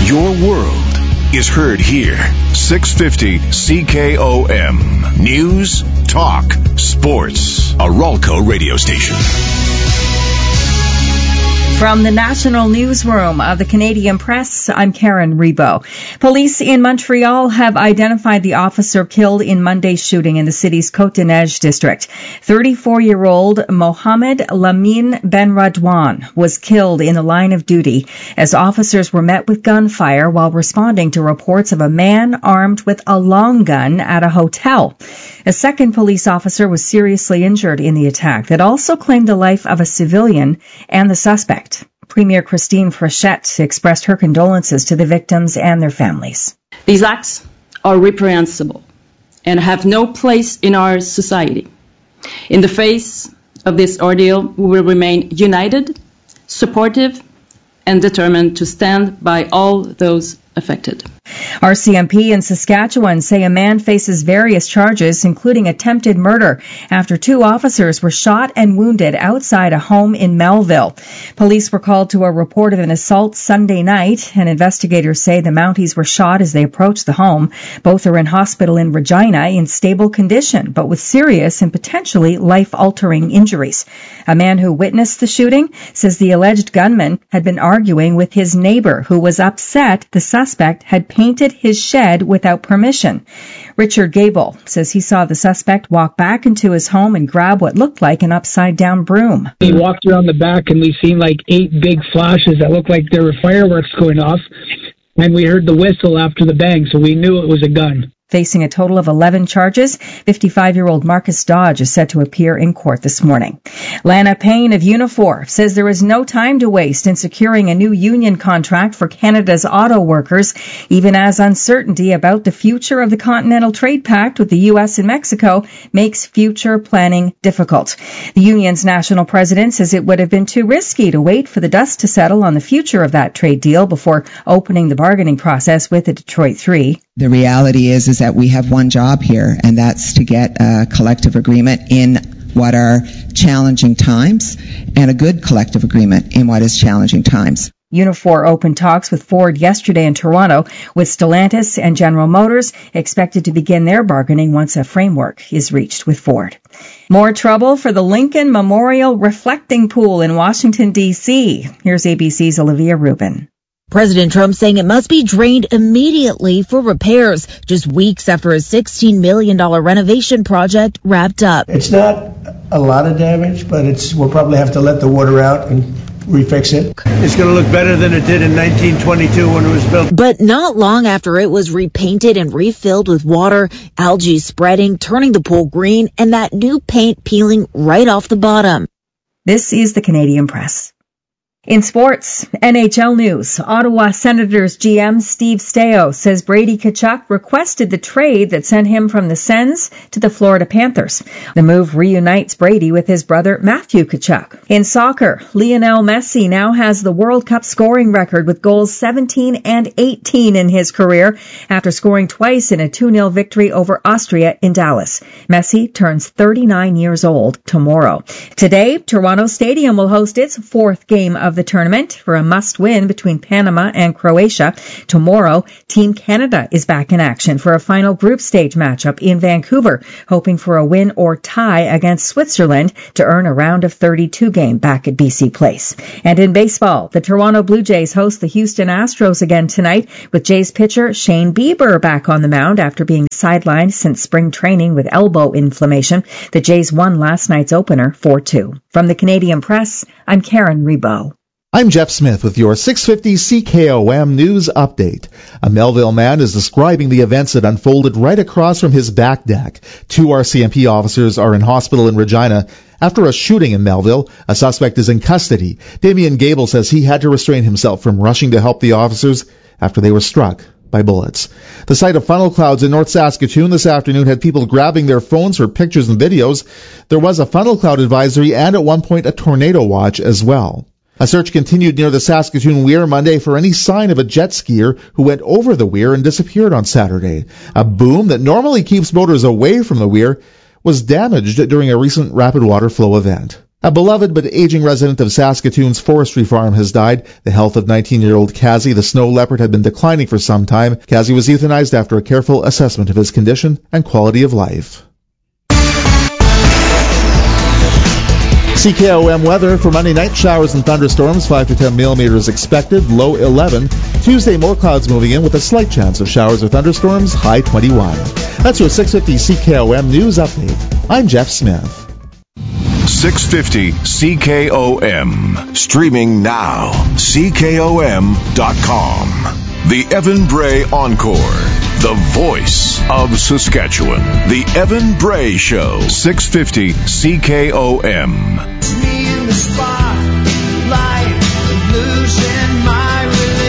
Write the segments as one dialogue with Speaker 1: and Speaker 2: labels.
Speaker 1: Your world is heard here. 650 CKOM. News, talk, sports. A Ralco radio station.
Speaker 2: From the National Newsroom of the Canadian Press, I'm Karen Rebo. Police in Montreal have identified the officer killed in Monday's shooting in the city's Côte-des-Neiges district. 34-year-old Mohamed Lamine Benradwan was killed in the line of duty as officers were met with gunfire while responding to reports of a man armed with a long gun at a hotel. A second police officer was seriously injured in the attack that also claimed the life of a civilian and the suspect. Premier Christine Frechette expressed her condolences to the victims and their families.
Speaker 3: These acts are reprehensible and have no place in our society. In the face of this ordeal, we will remain united, supportive, and determined to stand by all those affected.
Speaker 2: RCMP in Saskatchewan say a man faces various charges, including attempted murder, after two officers were shot and wounded outside a home in Melville. Police were called to a report of an assault Sunday night, and investigators say the Mounties were shot as they approached the home. Both are in hospital in Regina in stable condition, but with serious and potentially life-altering injuries. A man who witnessed the shooting says the alleged gunman had been arguing with his neighbor, who was upset the suspect had painted his shed without permission. Richard Gable says he saw the suspect walk back into his home and grab what looked like an upside-down broom.
Speaker 4: He walked around the back and we seen like 8 big flashes that looked like there were fireworks going off, and we heard the whistle after the bang, so we knew it was a gun.
Speaker 2: Facing a total of 11 charges, 55-year-old Marcus Dodge is set to appear in court this morning. Lana Payne of Unifor says there is no time to waste in securing a new union contract for Canada's auto workers, even as uncertainty about the future of the Continental Trade Pact with the U.S. and Mexico makes future planning difficult. The union's national president says it would have been too risky to wait for the dust to settle on the future of that trade deal before opening the bargaining process with the Detroit Three.
Speaker 5: The reality is that we have one job here, and that's to get a collective agreement in what are challenging times, and a good collective agreement in what is challenging times.
Speaker 2: Unifor opened talks with Ford yesterday in Toronto, with Stellantis and General Motors expected to begin their bargaining once a framework is reached with Ford. More trouble for the Lincoln Memorial Reflecting Pool in Washington, D.C. Here's ABC's Olivia Rubin.
Speaker 6: President Trump saying it must be drained immediately for repairs, just weeks after a $16 million renovation project wrapped up.
Speaker 7: It's not a lot of damage, but we'll probably have to let the water out and refix it. It's going to look better than it did in 1922 when it was built.
Speaker 6: But not long after it was repainted and refilled with water, algae spreading, turning the pool green, and that new paint peeling right off the bottom.
Speaker 2: This is the Canadian Press. In sports, NHL news, Ottawa Senators GM Steve Staios says Brady Tkachuk requested the trade that sent him from the Sens to the Florida Panthers. The move reunites Brady with his brother Matthew Tkachuk. In soccer, Lionel Messi now has the World Cup scoring record with goals 17 and 18 in his career after scoring twice in a 2-0 victory over Austria in Dallas. Messi turns 39 years old tomorrow. Today, Toronto Stadium will host its fourth game of the tournament for a must-win between Panama and Croatia. Tomorrow, Team Canada is back in action for a final group stage matchup in Vancouver, hoping for a win or tie against Switzerland to earn a round of 32 game back at BC Place. And in baseball, the Toronto Blue Jays host the Houston Astros again tonight, with Jays pitcher Shane Bieber back on the mound after being sidelined since spring training with elbow inflammation. The Jays won last night's opener 4-2. From the Canadian Press, I'm Karen Rebo.
Speaker 8: I'm Jeff Smith with your 650 CKOM News Update. A Melville man is describing the events that unfolded right across from his back deck. 2 RCMP officers are in hospital in Regina after a shooting in Melville. A suspect is in custody. Damien Gable says he had to restrain himself from rushing to help the officers after they were struck by bullets. The site of funnel clouds in North Saskatoon this afternoon had people grabbing their phones for pictures and videos. There was a funnel cloud advisory and at one point a tornado watch as well. A search continued near the Saskatoon Weir Monday for any sign of a jet skier who went over the weir and disappeared on Saturday. A boom that normally keeps boaters away from the weir was damaged during a recent rapid water flow event. A beloved but aging resident of Saskatoon's forestry farm has died. The health of 19-year-old Kazi, the snow leopard, had been declining for some time. Kazi was euthanized after a careful assessment of his condition and quality of life. CKOM weather for Monday night, showers and thunderstorms, 5 to 10 millimeters expected, low 11. Tuesday, more clouds moving in with a slight chance of showers or thunderstorms, high 21. That's your 650 CKOM News Update. I'm Jeff Smith.
Speaker 1: 650 CKOM. Streaming now. CKOM.com. The Evan Bray Encore. The voice of Saskatchewan. The Evan Bray Show. 650 CKOM.
Speaker 9: Me in the spotlight, losing my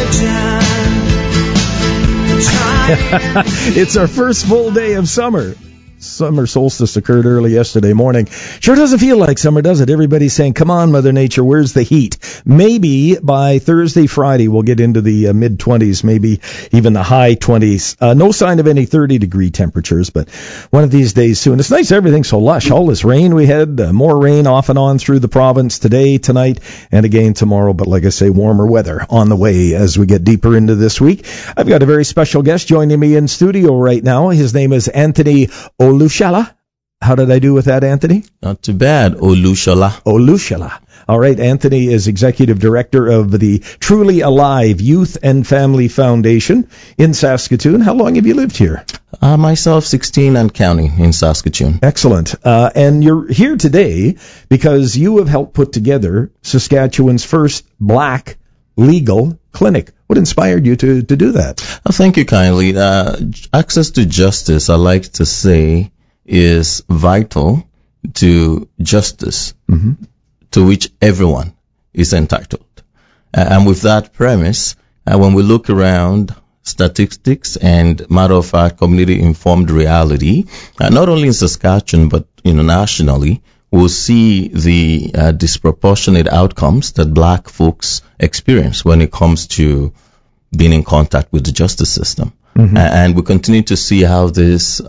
Speaker 9: religion.
Speaker 10: It's our first full day of summer. Summer solstice occurred early yesterday morning. Sure doesn't feel like summer, does it? Everybody's saying, come on, Mother Nature, where's the heat? Maybe by Thursday, Friday, we'll get into the mid-20s, maybe even the high 20s. No sign of any 30-degree temperatures, but one of these days soon. It's nice everything's so lush. All this rain we had, more rain off and on through the province today, tonight, and again tomorrow. But like I say, warmer weather on the way as we get deeper into this week. I've got a very special guest joining me in studio right now. His name is Anthony Olushala. How did I do with that, Anthony?
Speaker 11: Not too bad, Olushala.
Speaker 10: Olushala. All right, Anthony is Executive Director of the Truly Alive Youth and Family Foundation in Saskatoon. How long have you lived here?
Speaker 11: Myself, 16 and counting in Saskatoon.
Speaker 10: Excellent. And you're here today because you have helped put together Saskatchewan's first black legal clinic. What inspired you to do that?
Speaker 11: Thank you kindly. Access to justice, I like to say, is vital to justice, to which everyone is entitled. And with that premise, when we look around statistics and, matter of fact, community-informed reality, not only in Saskatchewan but nationally, we'll see the disproportionate outcomes that black folks experience when it comes to being in contact with the justice system. And we continue to see how this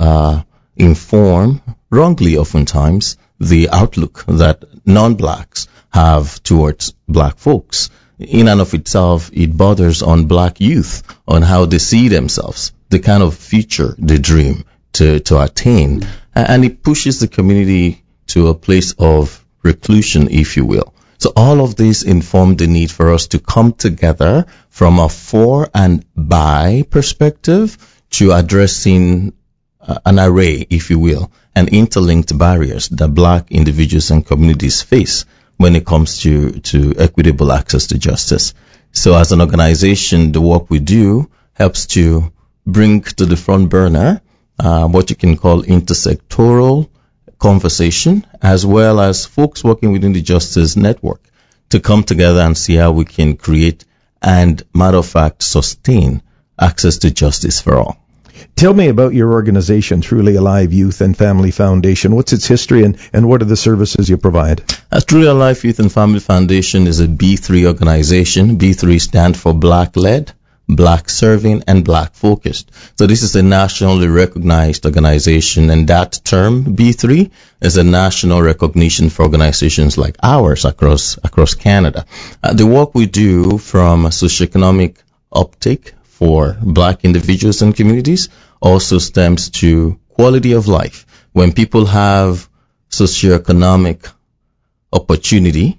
Speaker 11: inform, wrongly oftentimes, the outlook that non-blacks have towards black folks. In and of itself, it borders on black youth, on how they see themselves, the kind of future they dream to attain. And it pushes the community to a place of reclusion, if you will. So all of this informed the need for us to come together from a for and by perspective to addressing an array, if you will, and interlinked barriers that black individuals and communities face when it comes to equitable access to justice. So as an organization, the work we do helps to bring to the front burner what you can call intersectoral conversation, as well as folks working within the justice network to come together and see how we can create and, matter of fact, sustain access to justice for all.
Speaker 10: Tell me about your organization, Truly Alive Youth and Family Foundation. What's its history and what are the services you provide?
Speaker 11: Truly Alive Youth and Family Foundation is a B3 organization. B3 stands for Black-led, Black-serving, and Black-focused. So this is a nationally recognized organization, and that term, B3, is a national recognition for organizations like ours across Canada. The work we do from socioeconomic uptake for black individuals and communities also stems to quality of life. When people have socioeconomic opportunity,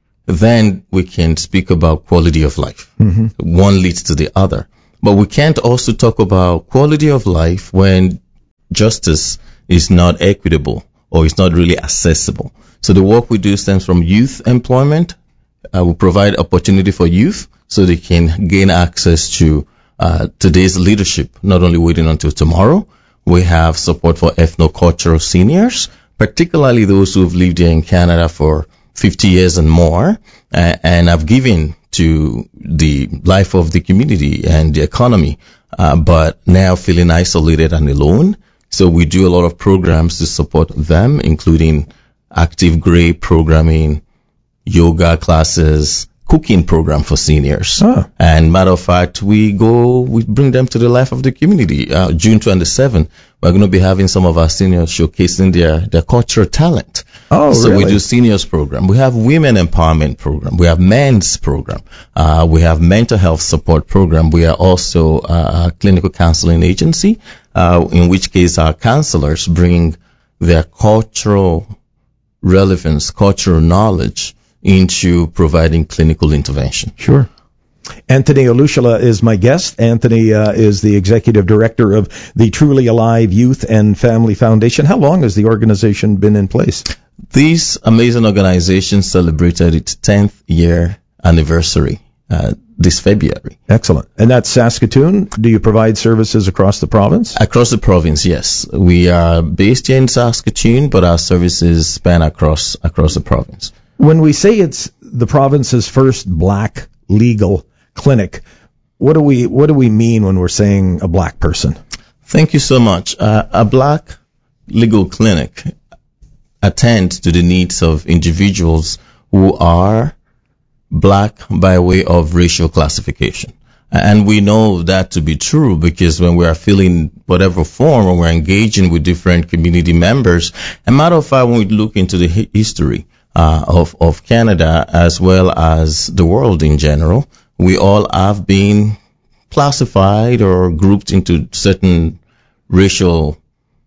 Speaker 11: then we can speak about quality of life. One leads to the other. But we can't also talk about quality of life when justice is not equitable or is not really accessible. So the work we do stems from youth employment. We provide opportunity for youth so they can gain access to today's leadership, not only waiting until tomorrow. We have support for ethnocultural seniors, particularly those who have lived here in Canada for 50 years and more, and have given to the life of the community and the economy, but now feeling isolated and alone. So we do a lot of programs to support them, including active grey programming, yoga classes, cooking program for seniors. And matter of fact, we bring them to the life of the community. June 27, we're going to be having some of our seniors showcasing their cultural talent.
Speaker 10: Oh,
Speaker 11: so
Speaker 10: really?
Speaker 11: we do seniors program. We have women empowerment program. We have men's program. We have mental health support program. We are also a clinical counseling agency, in which case our counselors bring their cultural relevance, cultural knowledge into providing clinical intervention.
Speaker 10: Sure. Anthony Olushala is my guest. Anthony is the executive director of the Truly Alive Youth and Family Foundation. How long has the organization been in place?
Speaker 11: This amazing organization celebrated its 10th year anniversary this February.
Speaker 10: Excellent. And that's Saskatoon. Do you provide services across the province?
Speaker 11: Across the province, yes. We are based here in Saskatoon, but our services span across the province.
Speaker 10: When we say it's the province's first black legal clinic, what do we mean when we're saying a black person?
Speaker 11: Thank you so much. A black legal clinic attends to the needs of individuals who are black by way of racial classification. And we know that to be true because when we are filling whatever form or we're engaging with different community members, a matter of fact, when we look into the history of Canada as well as the world in general, we all have been classified or grouped into certain racial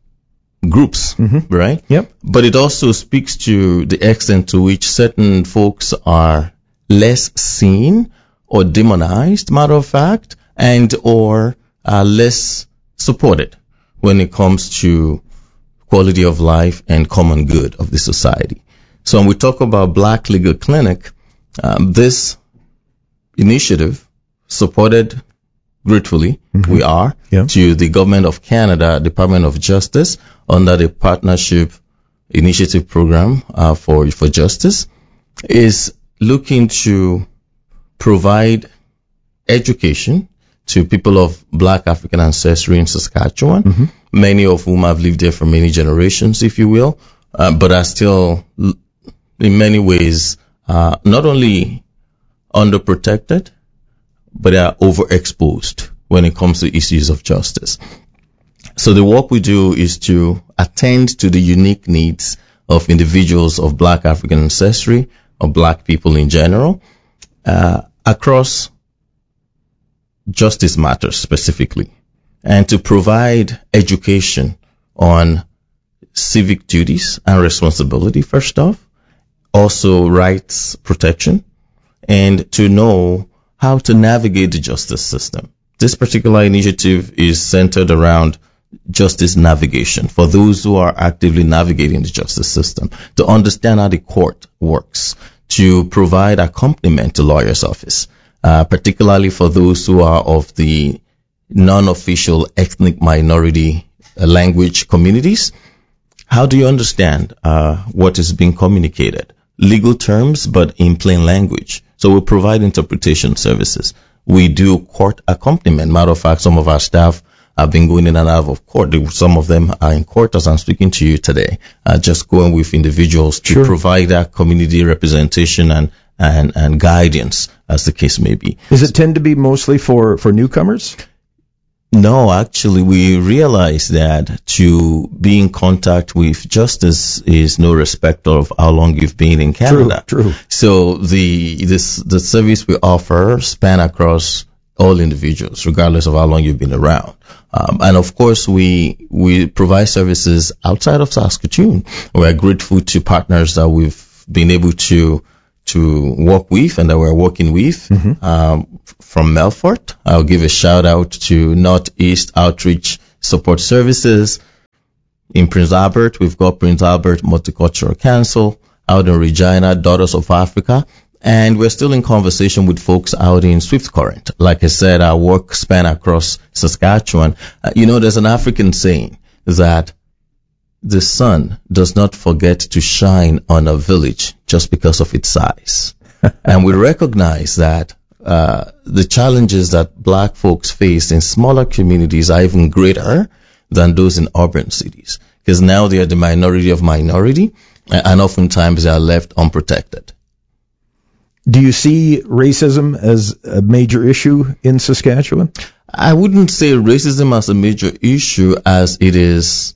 Speaker 11: groups, right?
Speaker 10: Yep.
Speaker 11: But it also speaks to the extent to which certain folks are less seen or demonized, matter of fact, and or are less supported when it comes to quality of life and common good of the society. So when we talk about Black Legal Clinic, this initiative supported gratefully, we are, to the Government of Canada, Department of Justice, under the Partnership Initiative Program for Justice, is looking to provide education to people of Black African ancestry in Saskatchewan, many of whom have lived there for many generations, if you will, but are still, in many ways, not only underprotected, but are overexposed when it comes to issues of justice. So the work we do is to attend to the unique needs of individuals of Black African ancestry, or Black people in general, across justice matters specifically, and to provide education on civic duties and responsibility, first off, also rights protection, and to know how to navigate the justice system. This particular initiative is centered around justice navigation for those who are actively navigating the justice system, to understand how the court works, to provide accompaniment to lawyers' office, particularly for those who are of the non-official ethnic minority language communities. How do you understand what is being communicated? Legal terms, but in plain language. So we provide interpretation services. We do court accompaniment. Matter of fact, some of our staff have been going in and out of court. Some of them are in court as I'm speaking to you today, just going with individuals to provide that community representation and guidance, as the case may be.
Speaker 10: Does it tend to be mostly for newcomers?
Speaker 11: No, actually, we realize that to be in contact with justice is no respect of how long you've been in Canada.
Speaker 10: True.
Speaker 11: So the service we offer span across all individuals, regardless of how long you've been around. And of course, we provide services outside of Saskatoon. We're grateful to partners that we've been able to work with and that we're working with. From Melfort, I'll give a shout out to Northeast Outreach Support Services. In Prince Albert, we've got Prince Albert Multicultural Council. Out in Regina, Daughters of Africa. And we're still in conversation with folks out in Swift Current. Like I said, our work span across Saskatchewan. There's an African saying that the sun does not forget to shine on a village just because of its size. And we recognize that the challenges that Black folks face in smaller communities are even greater than those in urban cities, because now they are the minority of minority, and oftentimes they are left unprotected.
Speaker 10: Do you see racism as a major issue in Saskatchewan?
Speaker 11: I wouldn't say racism as a major issue as it is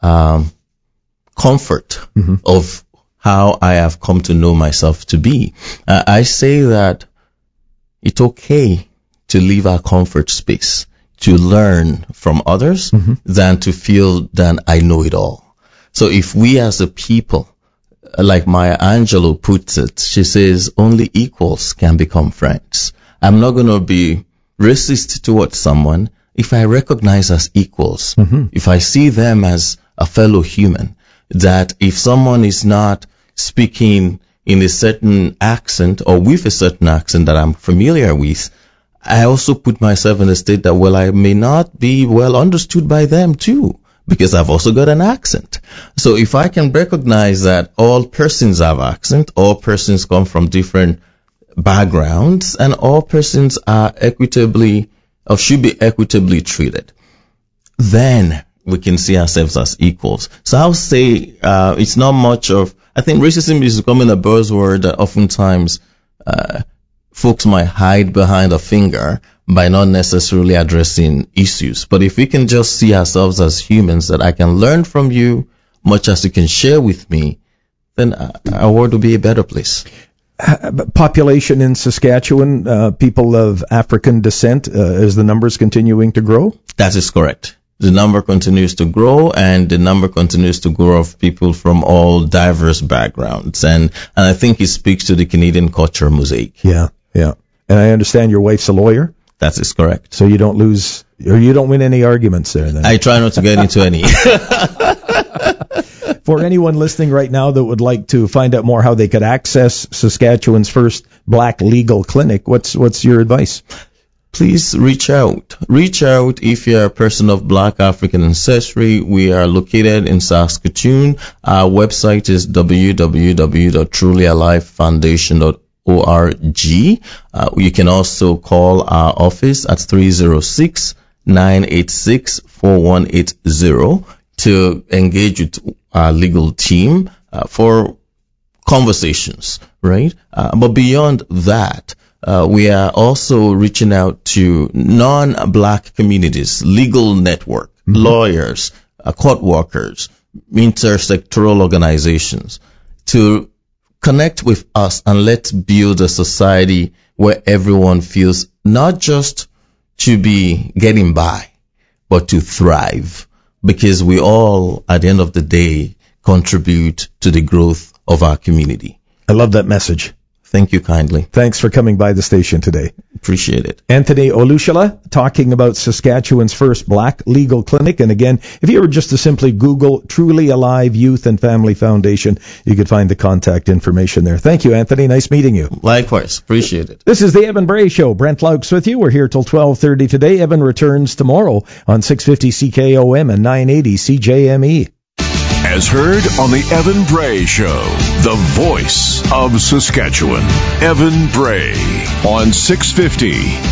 Speaker 11: comfort of how I have come to know myself to be. I say that it's okay to leave our comfort space, to learn from others than to feel that I know it all. So if we as a people, like Maya Angelou puts it, she says only equals can become friends. I'm not going to be racist towards someone if I recognize as equals, if I see them as a fellow human, that if someone is not speaking in a certain accent or with a certain accent that I'm familiar with, I also put myself in a state that, well, I may not be well understood by them too, because I've also got an accent. So if I can recognize that all persons have accent, all persons come from different backgrounds, and all persons are equitably or should be equitably treated, then we can see ourselves as equals. So I'll say it's not much of, I think racism is becoming a buzzword that oftentimes folks might hide behind a finger by not necessarily addressing issues. But if we can just see ourselves as humans, that I can learn from you much as you can share with me, then our world will be a better place.
Speaker 10: Population in Saskatchewan, people of African descent, is the numbers continuing to grow?
Speaker 11: That is correct. The number continues to grow, and the number continues to grow of people from all diverse backgrounds. And I think it speaks to the Canadian culture mosaic.
Speaker 10: Yeah. And I understand your wife's a lawyer?
Speaker 11: That is correct.
Speaker 10: So you don't lose, or you don't win any arguments there then?
Speaker 11: I try not to get into any.
Speaker 10: For anyone listening right now that would like to find out more how they could access Saskatchewan's first black legal clinic, what's your advice?
Speaker 11: Please reach out. Reach out if you're a person of black African ancestry. We are located in Saskatoon. Our website is www.trulyalivefoundation.org. You can also call our office at 306-986-4180 to engage with our legal team for conversations, right? But beyond that, we are also reaching out to non-black communities, legal network, lawyers, court workers, intersectoral organizations, to connect with us and let's build a society where everyone feels not just to be getting by, but to thrive. Because we all, at the end of the day, contribute to the growth of our community.
Speaker 10: I love that message.
Speaker 11: Thank you kindly.
Speaker 10: Thanks for coming by the station today.
Speaker 11: Appreciate it.
Speaker 10: Anthony Olushala talking about Saskatchewan's first black legal clinic. And again, if you were just to simply Google Truly Alive Youth and Family Foundation, you could find the contact information there. Thank you, Anthony. Nice meeting you.
Speaker 11: Likewise. Appreciate it.
Speaker 10: This is the Evan Bray Show. Brent Laux with you. We're here till 12:30 today. Evan returns tomorrow on 650 CKOM and 980 CJME.
Speaker 1: As heard on the Evan Bray Show, the voice of Saskatchewan. Evan Bray on 650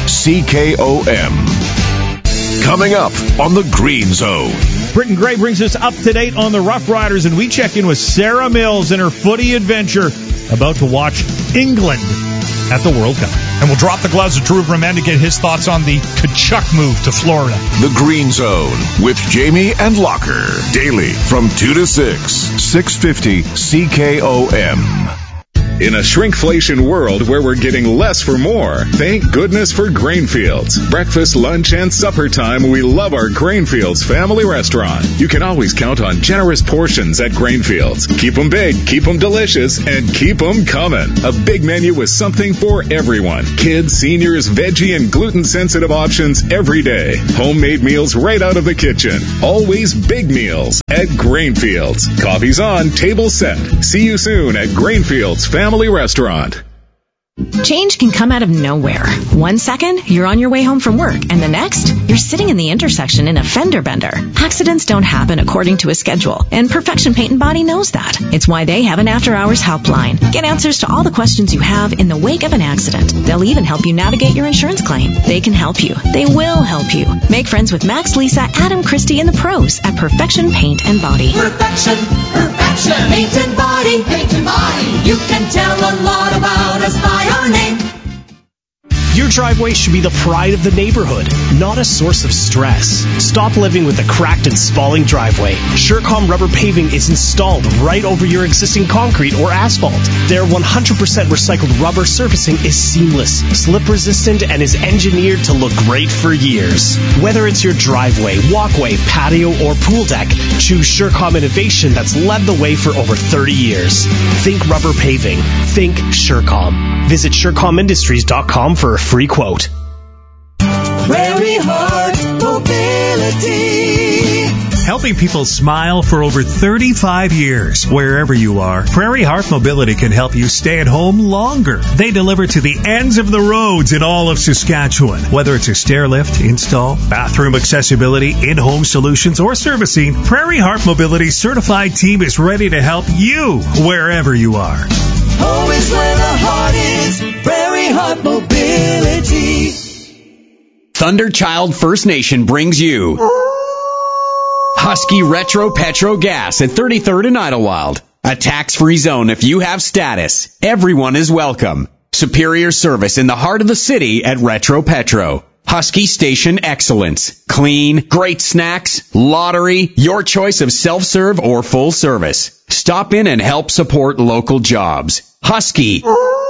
Speaker 1: CKOM. Coming up on the Green Zone.
Speaker 12: Britton Gray brings us up to date on the Rough Riders, and we check in with Sarah Mills and her footy adventure, about to watch England at the World Cup.
Speaker 13: And we'll drop the gloves to Drew Verman to get his thoughts on the Tkachuk move to Florida.
Speaker 1: The Green Zone with Jamie and Locker. Daily from 2 to 6. 650 CKOM.
Speaker 14: In a shrinkflation world where we're getting less for more, thank goodness for Grainfields. Breakfast, lunch, and supper time, we love our Grainfields family restaurant. You can always count on generous portions at Grainfields. Keep them big, keep them delicious, and keep them coming. A big menu with something for everyone. Kids, seniors, veggie, and gluten-sensitive options every day. Homemade meals right out of the kitchen. Always big meals at Grainfields. Coffee's on, table set. See you soon at Grainfields Family Restaurant.
Speaker 15: Change can come out of nowhere. 1 second, you're on your way home from work, and the next, you're sitting in the intersection in a fender bender. Accidents don't happen according to a schedule, and Perfection Paint and Body knows that. It's why they have an after-hours helpline. Get answers to all the questions you have in the wake of an accident. They'll even help you navigate your insurance claim. They can help you. They will help you. Make friends with Max, Lisa, Adam, Christy, and the pros at Perfection Paint and Body.
Speaker 9: Perfection Paint and Body. You can tell a lot about us by our name.
Speaker 16: Your driveway should be the pride of the neighborhood, not a source of stress. Stop living with a cracked and spalling driveway. Surecom rubber paving is installed right over your existing concrete or asphalt. Their 100% recycled rubber surfacing is seamless, slip resistant, and is engineered to look great for years. Whether it's your driveway, walkway, patio, or pool deck, choose Surecom innovation that's led the way for over 30 years. Think rubber paving. Think Surecom. Visit SurecomIndustries.com for a free quote.
Speaker 9: Prairie Heart Mobility.
Speaker 12: Helping people smile for over 35 years. Wherever you are, Prairie Heart Mobility can help you stay at home longer. They deliver to the ends of the roads in all of Saskatchewan. Whether it's a stair lift, install, bathroom accessibility, in-home solutions, or servicing, Prairie Heart Mobility's certified team is ready to help you wherever you are.
Speaker 9: Home is where the heart is. Prairie Heart Mobility.
Speaker 17: Thunderchild First Nation brings you Husky Retro Petro Gas at 33rd and Idlewild. A tax-free zone if you have status. Everyone is welcome. Superior service in the heart of the city at Retro Petro. Husky Station Excellence. Clean, great snacks, lottery, your choice of self-serve or full service. Stop in and help support local jobs. Husky.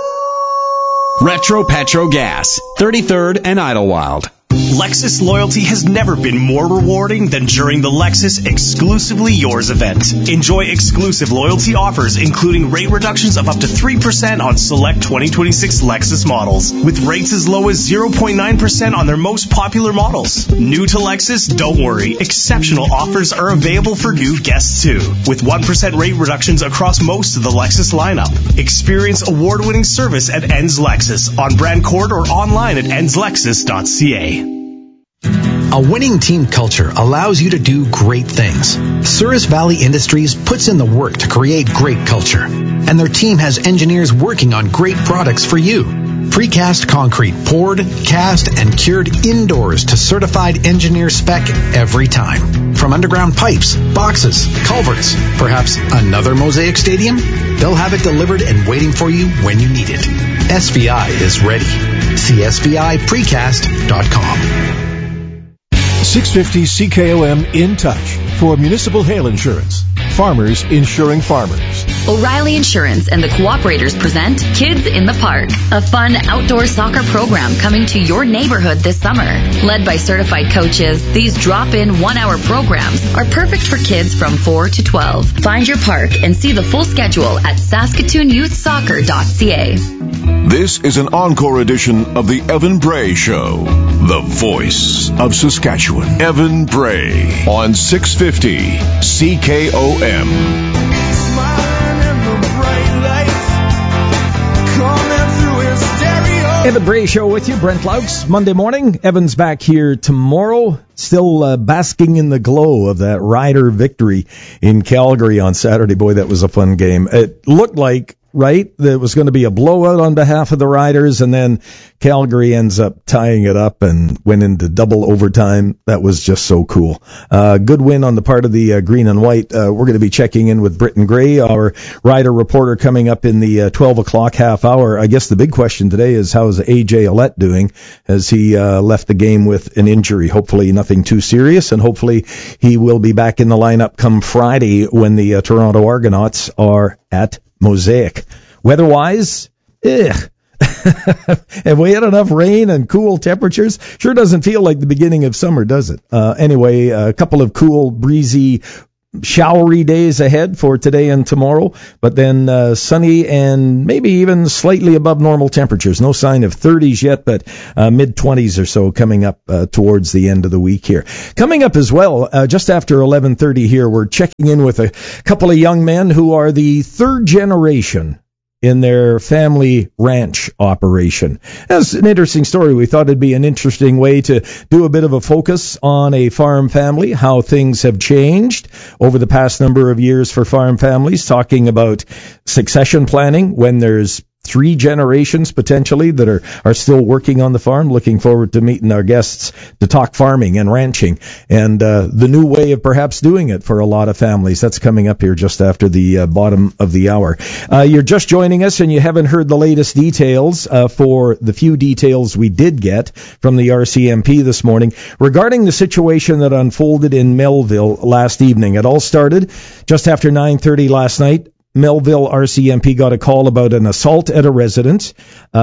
Speaker 17: Retro Petro Gas. 33rd and Idlewild.
Speaker 16: Lexus loyalty has never been more rewarding than during the Lexus Exclusively Yours event. Enjoy exclusive loyalty offers, including rate reductions of up to 3% on select 2026 Lexus models, with rates as low as 0.9% on their most popular models. New to Lexus? Don't worry. Exceptional offers are available for new guests too, with 1% rate reductions across most of the Lexus lineup. Experience award-winning service at Enns Lexus on Brand Court or online at ennslexus.ca.
Speaker 18: A winning team culture allows you to do great things. Souris Valley Industries puts in the work to create great culture, and their team has engineers working on great products for you. Precast concrete poured, cast, and cured indoors to certified engineer spec every time. From underground pipes, boxes, culverts, perhaps another Mosaic Stadium? They'll have it delivered and waiting for you when you need it. SVI is ready. See SVIPrecast.com.
Speaker 1: 650 CKOM In Touch for municipal hail insurance. Farmers insuring farmers.
Speaker 19: O'Reilly Insurance and the Cooperators present Kids in the Park, a fun outdoor soccer program coming to your neighborhood this summer. Led by certified coaches, these drop-in one-hour programs are perfect for kids from 4 to 12. Find your park and see the full schedule at SaskatoonYouthSoccer.ca.
Speaker 1: This is an encore edition of the Evan Bray Show, the voice of Saskatchewan. Evan Bray on 650 CKOM.
Speaker 10: Evan Bray Show with you, Brent Laux, Monday morning. Evan's back here tomorrow, still basking in the glow of that Rider victory in Calgary on Saturday. Boy, that was a fun game. It looked like, right, that it was going to be a blowout on behalf of the Riders, and then Calgary ends up tying it up and went into double overtime. That was just so cool. Good win on the part of the green and white. We're going to be checking in with Britton Gray, our Rider reporter, coming up in the 12 o'clock half hour. I guess the big question today is, how is A.J. Ouellette doing as he left the game with an injury? Hopefully nothing too serious, and hopefully he will be back in the lineup come Friday when the Toronto Argonauts are at Mosaic. Weather-wise, have we had enough rain and cool temperatures? Sure doesn't feel like the beginning of summer, does it? Anyway, a couple of cool, breezy, showery days ahead for today and tomorrow, but then sunny and maybe even slightly above normal temperatures. No sign of 30s yet, but mid-20s or so coming up towards the end of the week here. Coming up as well, just after 11:30 here, we're checking in with a couple of young men who are the third generation in their family ranch operation. That's an interesting story. We thought it'd be an interesting way to do a bit of a focus on a farm family, how things have changed over the past number of years for farm families, talking about succession planning when there's 3 generations potentially that are still working on the farm. Looking forward to meeting our guests to talk farming and ranching and the new way of perhaps doing it for a lot of families. That's coming up here just after the bottom of the hour. You're just joining us and you haven't heard the latest details for the few details we did get from the RCMP this morning regarding the situation that unfolded in Melville last evening. It all started just after 9:30 last night. Melville RCMP got a call about an assault at a residence.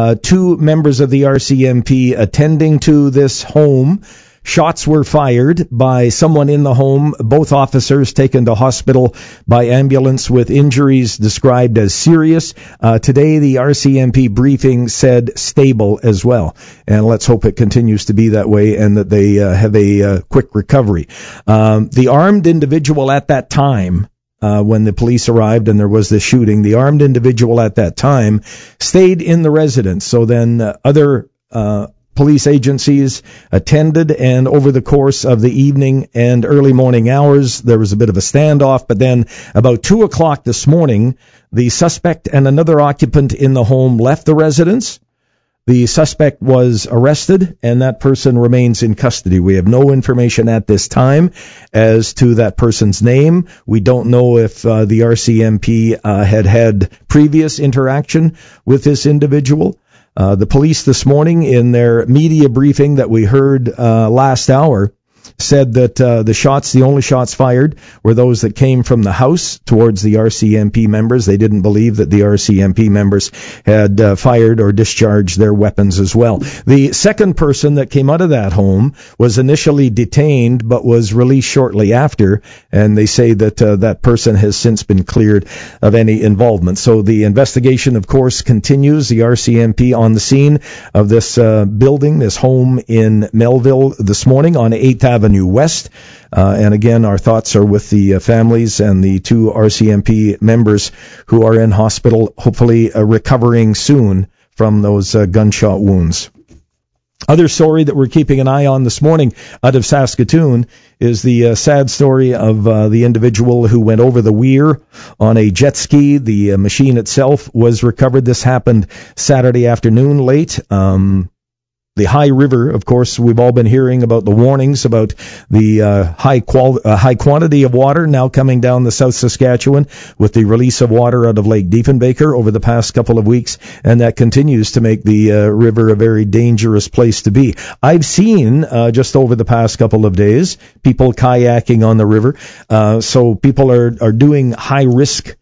Speaker 10: 2 members of the RCMP attending to this home. Shots were fired by someone in the home. Both officers taken to hospital by ambulance with injuries described as serious. Today, the RCMP briefing said stable as well. And let's hope it continues to be that way and that they have a quick recovery. The armed individual at that time, when the police arrived and there was this shooting, the armed individual at that time stayed in the residence. So then other police agencies attended, and over the course of the evening and early morning hours, there was a bit of a standoff. But then about 2 o'clock this morning, the suspect and another occupant in the home left the residence. The suspect was arrested, and that person remains in custody. We have no information at this time as to that person's name. We don't know if the RCMP had previous interaction with this individual. The police this morning, in their media briefing that we heard last hour, said that the only shots fired were those that came from the house towards the RCMP members. They didn't believe that the RCMP members had fired or discharged their weapons as well. The second person that came out of that home was initially detained but was released shortly after, and they say that that person has since been cleared of any involvement. So the investigation, of course, continues. The RCMP on the scene of this building, this home in Melville this morning on 8th Avenue West. And again, our thoughts are with the families and the 2 RCMP members who are in hospital, hopefully recovering soon from those gunshot wounds. Other story that we're keeping an eye on this morning out of Saskatoon is the sad story of the individual who went over the weir on a jet ski. The machine itself was recovered. This happened Saturday afternoon late. The High River, of course, we've all been hearing about the warnings about the high quantity of water now coming down the South Saskatchewan with the release of water out of Lake Diefenbaker over the past couple of weeks, and that continues to make the river a very dangerous place to be. I've seen, just over the past couple of days, people kayaking on the river, so people are doing high-risk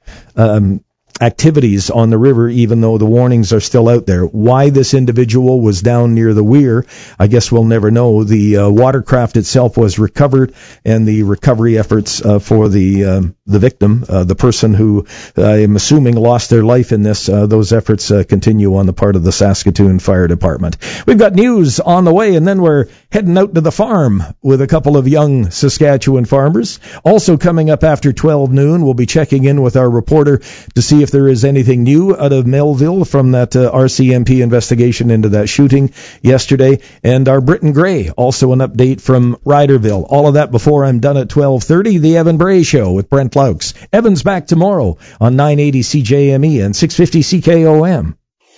Speaker 10: activities on the river, even though the warnings are still out there. Why this individual was down near the weir, I guess we'll never know. The watercraft itself was recovered, and the recovery efforts for the victim, the person who I'm assuming lost their life in this, those efforts continue on the part of the Saskatoon Fire Department. We've got news on the way, and then we're heading out to the farm with a couple of young Saskatchewan farmers. Also coming up after 12 noon, we'll be checking in with our reporter to see if there is anything new out of Melville from that RCMP investigation into that shooting yesterday. And our Britton Gray, also an update from Riderville. All of that before I'm done at 12:30. The Evan Bray Show with Brent Laux. Evan's back tomorrow on 980 CJME and 650 CKOM.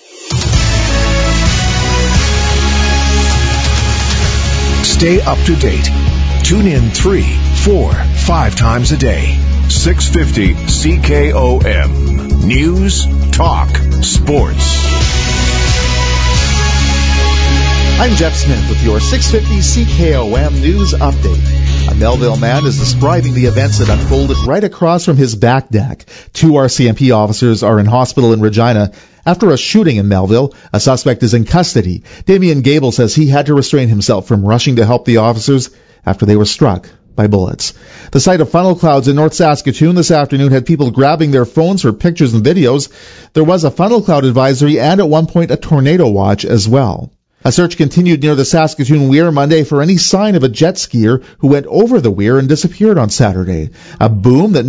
Speaker 1: Stay up to date. Tune in 3, 4, 5 times a day. 650 CKOM. News, talk, sports.
Speaker 8: I'm Jeff Smith with your 650 CKOM News Update. A Melville man is describing the events that unfolded right across from his back deck. 2 RCMP officers are in hospital in Regina after a shooting in Melville. A suspect is in custody. Damien Gable says he had to restrain himself from rushing to help the officers after they were struck by bullets. The site of funnel clouds in North Saskatoon this afternoon had people grabbing their phones for pictures and videos. There was a funnel cloud advisory and at one point a tornado watch as well. A search continued near the Saskatoon Weir Monday for any sign of a jet skier who went over the weir and disappeared on Saturday. A boom that